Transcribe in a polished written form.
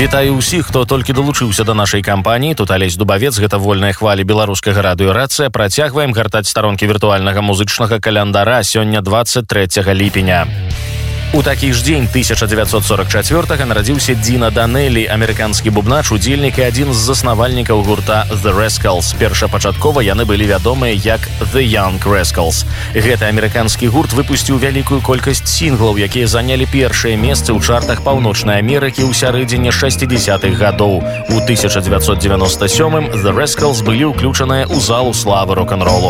Вітаю ўсіх, хто толькі далучыўся да нашай кампаніі. Тут Алесь Дубавец, гэта вольная хваля беларускага радыё «Рацыя». Працягваем гартаць старонкі віртуальнага музычнага календара. Сёння 23 ліпеня. У такі ж дзень 1944-га нарадзіўся Дина Данелі, амерыканскі бубнач, удзельнік і адзін з заснавальнікаў гурта The Rascals. Першапачаткова яны былі вядомыя як The Young Rascals. Гэты амерыканскі гурт выпусціў вялікую колькасць сінглаў, якія занялі першае месцы ў чартах Паўночнай Амерыкі ў сярэдзіне 60-х гадоў. У 1997-м The Rascals былі ўключаныя ў залу славы рок-н-ролу.